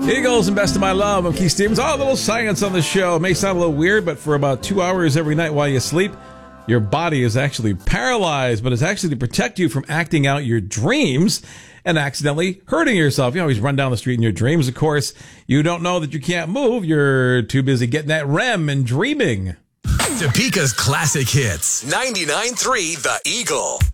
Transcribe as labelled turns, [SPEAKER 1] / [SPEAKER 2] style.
[SPEAKER 1] Eagles and Best of My Love. I'm Keith Stevens. Oh, a little science on the show. It may sound a little weird, but for about 2 hours every night while you sleep, your body is actually paralyzed, but it's actually to protect you from acting out your dreams and accidentally hurting yourself. You always run down the street in your dreams. Of course, you don't know that you can't move. You're too busy getting that REM and dreaming.
[SPEAKER 2] Topeka's classic hits. 99.3 The Eagle.